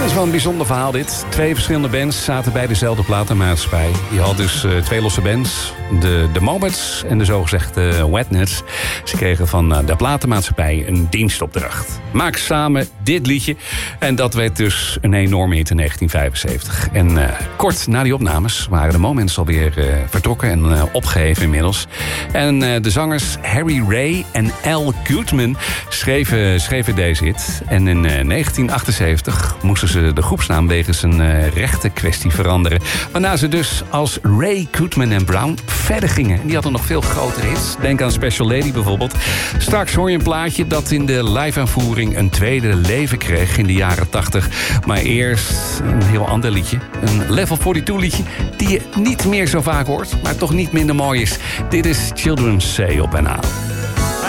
is wel een bijzonder verhaal dit. 2 verschillende bands zaten bij dezelfde platenmaatschappij. Je had dus 2 losse bands. De Moments en de zogezegde Wetnets. Ze kregen van de platenmaatschappij een dienstopdracht. Maak samen dit liedje. En dat werd dus een enorme hit in 1975. En kort na die opnames waren de Moments alweer vertrokken en opgeheven inmiddels. En de zangers Harry Ray en Al Goodman schreven deze hit. En in 1978 moesten ze de groepsnaam wegens een rechte kwestie veranderen. Waarna ze dus als Ray, Goodman en Brown verder gingen. En die hadden nog veel grotere hits. Denk aan Special Lady bijvoorbeeld. Straks hoor je een plaatje dat in de live-aanvoering een tweede leven kreeg in de jaren 80. Maar eerst een heel ander liedje. Een Level 42 liedje die je niet meer zo vaak hoort, maar toch niet minder mooi is. Dit is Children's Say op NA.